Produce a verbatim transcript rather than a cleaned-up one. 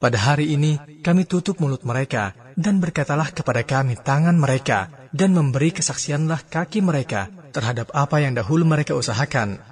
Pada hari ini kami tutup mulut mereka, dan berkatalah kepada kami tangan mereka, dan memberi kesaksianlah kaki mereka terhadap apa yang dahulu mereka usahakan.